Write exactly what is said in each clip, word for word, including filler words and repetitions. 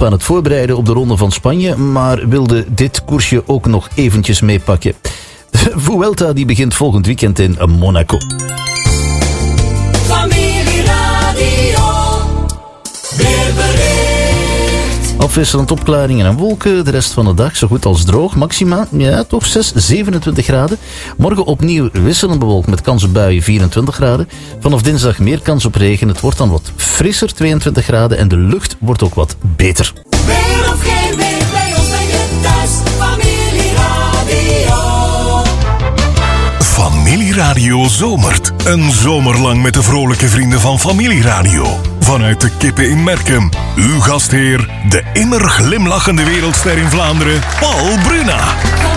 aan het voorbereiden op de ronde van Spanje, maar wilde dit koersje ook nog eventjes meepakken. De Vuelta die begint volgend weekend in Monaco. Afwisselend opklaringen en wolken. De rest van de dag zo goed als droog. Maxima, ja, toch zes, zevenentwintig graden. Morgen opnieuw wisselend bewolkt met kans op buien, vierentwintig graden. Vanaf dinsdag meer kans op regen. Het wordt dan wat frisser, tweeëntwintig graden. En de lucht wordt ook wat beter. Weer of geen weer, bij ons ben je thuis. Familieradio. Familieradio zomert. Een zomer lang met de vrolijke vrienden van Familieradio. Vanuit de Kippen in Merkem. Uw gastheer, de immer glimlachende wereldster in Vlaanderen, Paul Bruna.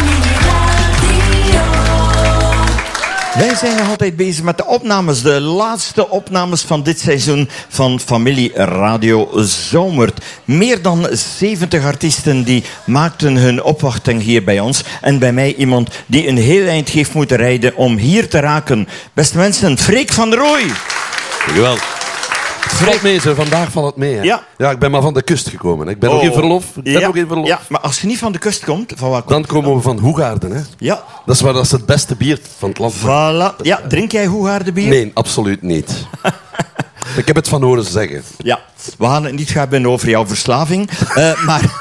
Wij zijn nog altijd bezig met de opnames. De laatste opnames van dit seizoen van Familieradio Zomert. Meer dan zeventig artiesten die maakten hun opwachting hier bij ons. En bij mij iemand die een heel eind heeft moeten rijden om hier te raken. Beste mensen, Freek van der Rooij. Dankjewel. Het valt mee, zo. Vandaag valt het mee. Hè? Ja. ja, ik ben maar van de kust gekomen. Ik ben Oh. nog in verlof. Ik ben Ja. nog in verlof. Ja, maar als je niet van de kust komt, van waar komt Dan je komen we van Hoegaarden. Hè? Ja. Dat is waar dat is het beste bier van het land. Voilà. Ja, drink jij Hoegaardenbier? Nee, absoluut niet. Ik heb het van horen zeggen. Ja, we gaan het niet hebben over jouw verslaving, uh, maar,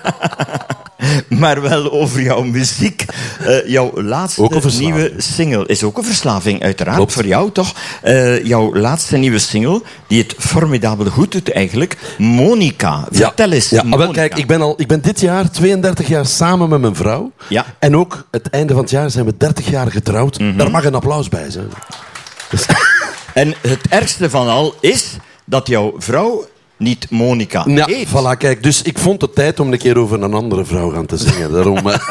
maar wel over jouw muziek. Uh, jouw laatste nieuwe single is ook een verslaving, uiteraard. Klopt. Voor jou toch? Uh, jouw laatste nieuwe single, die het formidabel goed doet eigenlijk. Monica. Vertel eens. Ja, Monica. wel, kijk, ik ben, al, ik ben dit jaar tweeëndertig jaar samen met mijn vrouw. Ja. En ook het einde van het jaar zijn we dertig jaar getrouwd. Mm-hmm. Daar mag een applaus bij zijn. Dus... En het ergste van al is dat jouw vrouw niet Monica Ja, heet. voilà, kijk. Dus ik vond het tijd om een keer over een andere vrouw gaan te zingen. Daarom... Uh...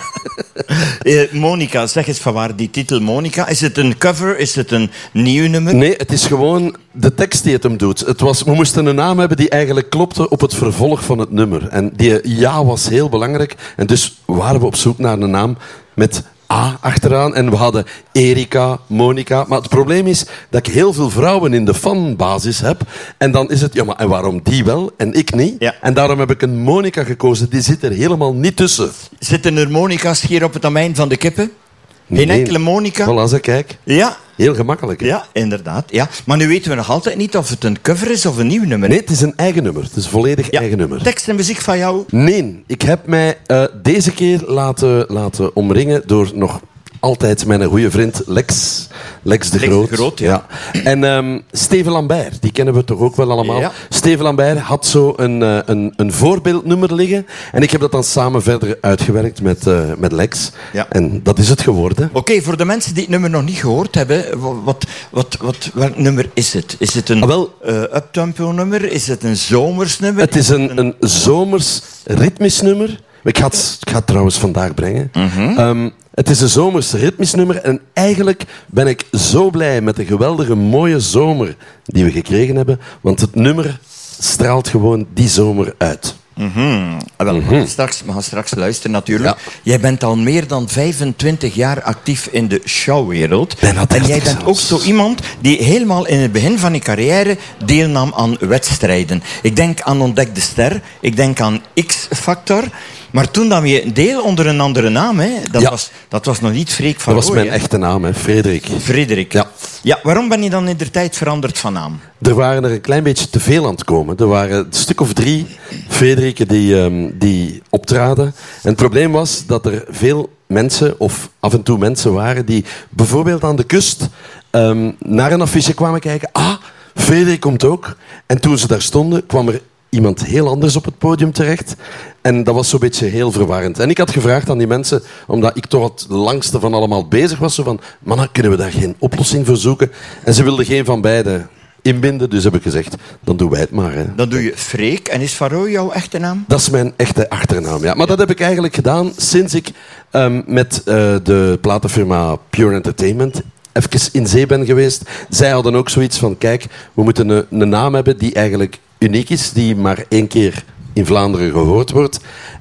Uh, Monica, zeg eens van waar die titel Monica. Is het een cover? Is het een nieuw nummer? Nee, het is gewoon de tekst die het hem doet. Het was, we moesten een naam hebben die eigenlijk klopte op het vervolg van het nummer. En die ja was heel belangrijk. En dus waren we op zoek naar een naam met A achteraan. En we hadden Erika, Monica. Maar het probleem is dat ik heel veel vrouwen in de fanbasis heb. En dan is het, ja, maar en waarom die wel en ik niet? Ja. En daarom heb ik een Monica gekozen. Die zit er helemaal niet tussen. Zitten er Monica's hier op het domein van de kippen? Geen Nee. enkele Monica? Voilà, zo, kijk. Ja, Heel gemakkelijk. Hè? ja, inderdaad. Ja. Maar nu weten we nog altijd niet of het een cover is of een nieuw nummer. Nee, het is een eigen nummer. Het is een volledig Ja. eigen nummer. Tekst en muziek van jou? Nee, ik heb mij uh, deze keer laten, laten omringen door nog altijd mijn goede vriend Lex. Lex de Lex Groot. de Groot, ja. En um, Steven Lambert, die kennen we toch ook wel allemaal. Ja. Steven Lambert had zo een, uh, een, een voorbeeldnummer liggen. En ik heb dat dan samen verder uitgewerkt met, uh, met Lex. Ja. En dat is het geworden. Oké, okay, voor de mensen die het nummer nog niet gehoord hebben, wat, wat, wat, welk nummer is het? Is het een Ah, wel, uh, uptempo nummer? Is het een zomers nummer? het is een, een zomers ritmisch nummer. Ik ga het, ik ga het trouwens vandaag brengen. Mhm. Um, het is een zomers ritmisch nummer. En eigenlijk ben ik zo blij met de geweldige mooie zomer die we gekregen hebben. Want het nummer straalt gewoon die zomer uit. Mm-hmm. Ah, wel, we, gaan straks, we gaan straks luisteren natuurlijk. Ja. Jij bent al meer dan vijfentwintig jaar actief in de showwereld. Bijna En dertig jij bent zelfs. ook zo iemand die helemaal in het begin van je carrière deelnam aan wedstrijden. Ik denk aan Ontdek de Ster, ik denk aan X-Factor. Maar toen nam je een deel onder een andere naam. Hè? Dat, Ja. was, dat was nog niet Freek van Dat was Rooij, mijn hè? echte naam, hè, Frederik. Frederik. Ja. Ja, waarom ben je dan in de tijd veranderd van naam? Er waren er een klein beetje te veel aan het komen. Er waren een stuk of drie Frederiken die, um, die optraden. En het probleem was dat er veel mensen, of af en toe mensen waren, die bijvoorbeeld aan de kust um, naar een affiche kwamen kijken. Ah, Frederik komt ook. En toen ze daar stonden, kwam er iemand heel anders op het podium terecht. En dat was zo'n beetje heel verwarrend. En ik had gevraagd aan die mensen, omdat ik toch het langste van allemaal bezig was, zo van, mannen, kunnen we daar geen oplossing voor zoeken? En ze wilden geen van beiden inbinden, dus heb ik gezegd, dan doen wij het maar. Hè. Dan doe je Freek. En is Van Rooij jouw echte naam? Dat is mijn echte achternaam, ja. Maar dat heb ik eigenlijk gedaan sinds ik um, met uh, de platenfirma Pure Entertainment even in zee ben geweest. Zij hadden ook zoiets van, kijk, we moeten een, een naam hebben die eigenlijk uniek is, die maar één keer in Vlaanderen gehoord wordt.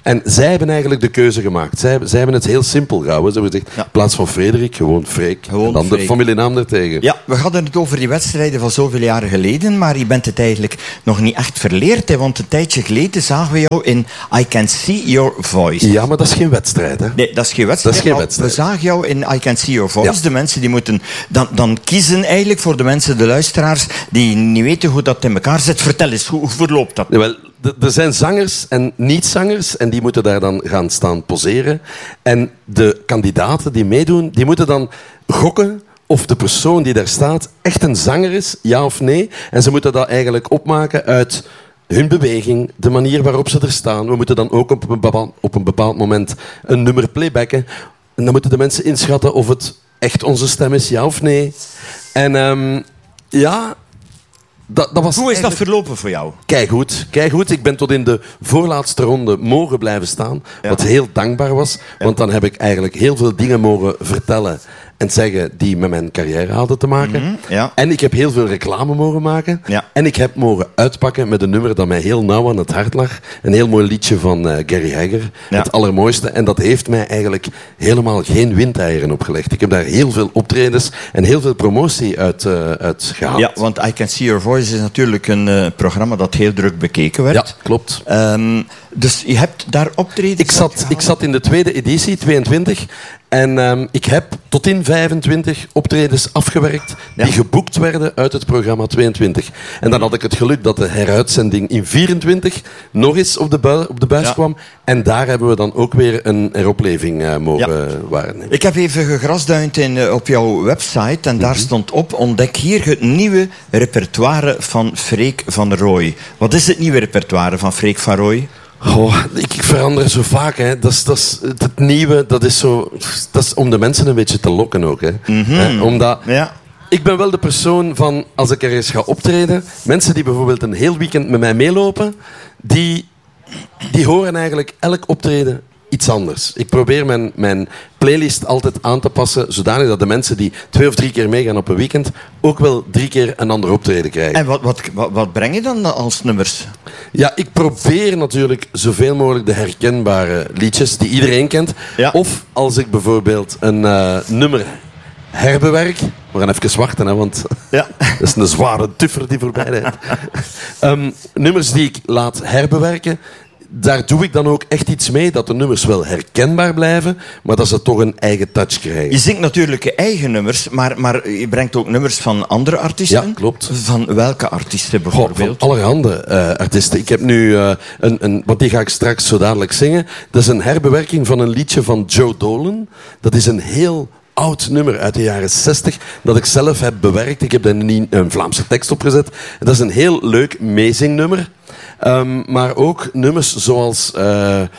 En zij hebben eigenlijk de keuze gemaakt. Zij, zij hebben het heel simpel gehouden. Ze hebben gezegd, Ja. in plaats van Frederik, gewoon Freek. Gewoon en dan Freek. de familienaam ertegen. Ja, we hadden het over die wedstrijden van zoveel jaren geleden, maar je bent het eigenlijk nog niet echt verleerd, hè, want een tijdje geleden zagen we jou in I Can See Your Voice. Ja, maar dat is geen wedstrijd, hè? Nee, dat is geen wedstrijd. Dat is geen maar wedstrijd. We zagen jou in I Can See Your Voice. Ja. De mensen die moeten dan, dan kiezen eigenlijk voor de mensen, de luisteraars, die niet weten hoe dat in elkaar zit. Vertel eens, hoe, hoe verloopt dat? Jawel, d- er zijn zangers en niet-zangers en die moeten daar dan gaan staan poseren. En de kandidaten die meedoen, die moeten dan gokken of de persoon die daar staat echt een zanger is, ja of nee. En ze moeten dat eigenlijk opmaken uit hun beweging, de manier waarop ze er staan. We moeten dan ook op een bepaald, op een bepaald moment een nummer playbacken. En dan moeten de mensen inschatten of het echt onze stem is, ja of nee. En um, ja... Dat, dat was Hoe is dat eigenlijk- verlopen voor jou? Keigoed, keigoed. Ik ben tot in de voorlaatste ronde mogen blijven staan. Ja. Wat heel dankbaar was. Want dan heb ik eigenlijk heel veel dingen mogen vertellen en zeggen die met mijn carrière hadden te maken. Mhm, ja. En ik heb heel veel reclame mogen maken. Ja. En ik heb mogen uitpakken met een nummer dat mij heel nauw aan het hart lag. Een heel mooi liedje van uh, Gary Hagger. Ja. Het allermooiste. En dat heeft mij eigenlijk helemaal geen windeieren opgelegd. Ik heb daar heel veel optredens en heel veel promotie uit, uh, uit gehaald. Ja, want I Can See Your Voice is natuurlijk een uh, programma dat heel druk bekeken werd. Ja, klopt. Um, dus je hebt daar optredens Ik zat, ik zat in de tweede editie, tweeëntwintig. En um, ik heb tot in vijfentwintig optredens afgewerkt die Ja. geboekt werden uit het programma tweeëntwintig. En dan had ik het geluk dat de heruitzending in vierentwintig nog eens op de, bui, op de buis Ja. kwam. En daar hebben we dan ook weer een heropleving uh, mogen ja. waarnemen. Ik heb even gegrasduind in, uh, op jouw website en daar stond op: ontdek hier het nieuwe repertoire van Freek van Rooij. Wat is het nieuwe repertoire van Freek van Rooij? Oh, ik, ik verander zo vaak. Hè. Dat is, dat is, het nieuwe, dat is, zo, dat is om de mensen een beetje te lokken ook. Hè. Mhm. Hè, omdat... Ja. Ik ben wel de persoon van, als ik ergens ga optreden, mensen die bijvoorbeeld een heel weekend met mij meelopen, die, die horen eigenlijk elk optreden iets anders. Ik probeer mijn, mijn playlist altijd aan te passen, zodanig dat de mensen die twee of drie keer meegaan op een weekend ook wel drie keer een ander optreden krijgen. En wat, wat, wat, wat breng je dan als nummers? Ja, ik probeer natuurlijk zoveel mogelijk de herkenbare liedjes die iedereen kent. Ja. Of als ik bijvoorbeeld een uh, nummer herbewerk. We gaan even wachten, hè, want Ja. dat is een zware tuffer die voorbij rijdt. um, nummers die ik laat herbewerken, daar doe ik dan ook echt iets mee dat de nummers wel herkenbaar blijven, maar dat ze toch een eigen touch krijgen. Je zingt natuurlijk je eigen nummers, maar, maar je brengt ook nummers van andere artiesten. Ja, klopt. Van welke artiesten Goh, bijvoorbeeld? van allerhande uh, artiesten. Ik heb nu uh, een, een, want die ga ik straks zo dadelijk zingen. Dat is een herbewerking van een liedje van Joe Dolan. Dat is een heel oud nummer uit de jaren zestig dat ik zelf heb bewerkt. Ik heb daar een, een Vlaamse tekst op gezet. Dat is een heel leuk meezingnummer. Um, maar ook nummers zoals, uh,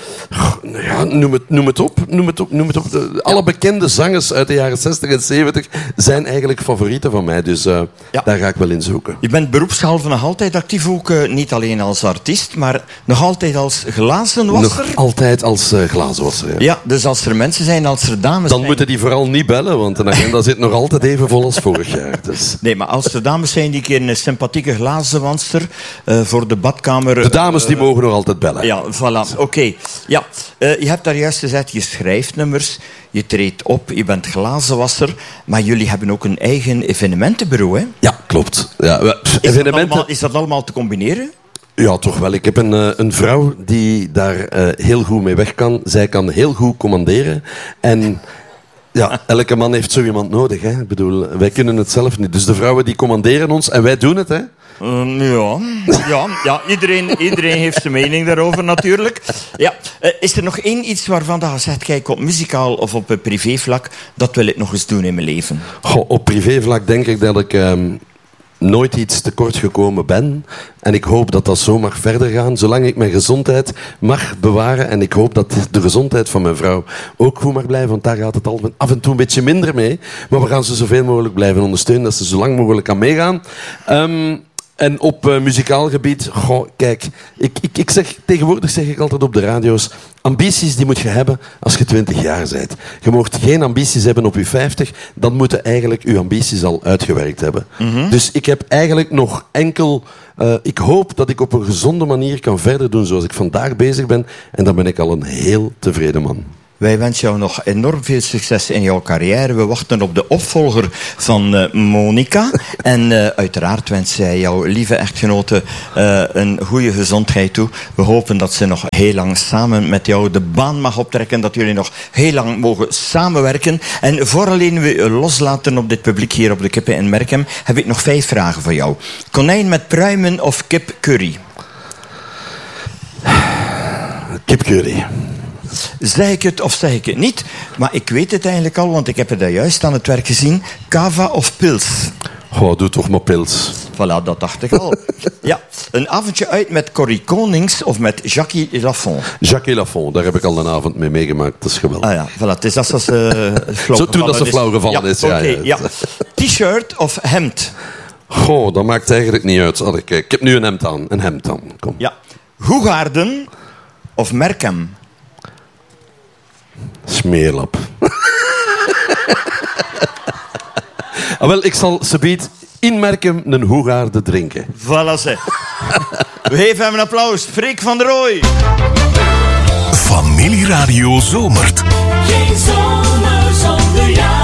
ja, noem, het, noem het op, noem het op, noem het op. De, alle bekende zangers uit de jaren zestig en zeventig zijn eigenlijk favorieten van mij. Dus uh, Ja. daar ga ik wel in zoeken. Je bent beroepshalve nog altijd actief, ook uh, niet alleen als artiest, maar nog altijd als glazenwasser. Nog altijd als uh, glazenwasser. Ja. Ja, dus als er mensen zijn, als er dames Dan zijn... moeten die vooral niet bellen, want de agenda zit nog altijd even vol als vorig jaar. Dus. Nee, maar als er dames zijn die een keer een sympathieke glazenwasser uh, voor de badkamer... De dames die mogen nog altijd bellen. Ja, voilà. Oké. Okay. Ja, uh, je hebt daar juist gezegd, je schrijft nummers, je treedt op, je bent glazenwasser, maar jullie hebben ook een eigen evenementenbureau, hè? Ja, klopt. Ja, we- Is, dat evenementen... allemaal, is dat allemaal te combineren? Ja, toch wel. Ik heb een, uh, een vrouw die daar uh, heel goed mee weg kan. Zij kan heel goed commanderen. En ja, elke man heeft zo iemand nodig. Hè. Ik bedoel, wij kunnen het zelf niet. Dus de vrouwen die commanderen ons en wij doen het. Hè. Uh, ja, ja, ja iedereen, iedereen heeft zijn mening daarover natuurlijk. Ja. Uh, is er nog één iets waarvan je zegt, kijk, op muzikaal of op privévlak, dat wil ik nog eens doen in mijn leven? Goh, op privévlak denk ik dat ik um, nooit iets tekort gekomen ben. En ik hoop dat dat zo mag verder gaan, zolang ik mijn gezondheid mag bewaren. En ik hoop dat de gezondheid van mijn vrouw ook goed mag blijven, want daar gaat het al af en toe een beetje minder mee. Maar we gaan ze zoveel mogelijk blijven ondersteunen, dat ze zo lang mogelijk kan meegaan. Um, En op uh, muzikaal gebied, goh, kijk, ik, ik, ik zeg, tegenwoordig zeg ik altijd op de radio's, ambities die moet je hebben als je twintig jaar bent. Je mocht geen ambities hebben op je vijftig, dan moeten eigenlijk je ambities al uitgewerkt hebben. Mm-hmm. Dus ik heb eigenlijk nog enkel... Uh, ik hoop dat ik op een gezonde manier kan verder doen zoals ik vandaag bezig ben. En dan ben ik al een heel tevreden man. Wij wensen jou nog enorm veel succes in jouw carrière. We wachten op de opvolger van uh, Monica. En uh, uiteraard wens zij jouw lieve echtgenote uh, een goede gezondheid toe. We hopen dat ze nog heel lang samen met jou de baan mag optrekken. Dat jullie nog heel lang mogen samenwerken. En voor alleen we je loslaten op dit publiek hier op de Kippen in Merkem, heb ik nog vijf vragen voor jou. Konijn met pruimen of kip curry? Kip curry. Zeg ik het of zeg ik het niet? Maar ik weet het eigenlijk al, want ik heb het daar juist aan het werk gezien. Cava of pils? Goh, doe toch maar pils. Voilà, dat dacht ik al. Ja, een avondje uit met Corrie Konings of met Jackie Lafont? Jackie Lafont, daar heb ik al een avond mee meegemaakt. Dat is geweldig. Ah ja, voilà, het is als ze uh, flauw Zo toen dat ze flauw gevallen ja, is. Ja, okay, ja. ja. T-shirt of hemd? Goh, dat maakt eigenlijk niet uit. Ik, ik heb nu een hemd aan. Een hemd aan. Kom. Ja. Hoegaarden of Merkem? Smeerlap. ah, wel, ik zal subiet in Merkem een Hoegaarde drinken. Voilà, zeg. We geven hem een applaus. Freek van der Rooij. Familieradio zomert. Geen zomer zonder jou.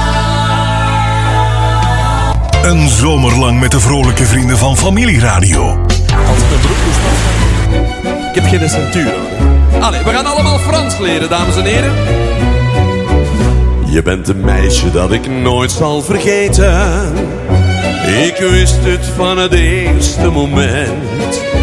Een zomer lang met de vrolijke vrienden van Familieradio. Als ik een broek moest afgaan. Ik heb geen centuur. Allee, we gaan allemaal Frans leren, dames en heren. Je bent een meisje dat ik nooit zal vergeten. Ik wist het van het eerste moment.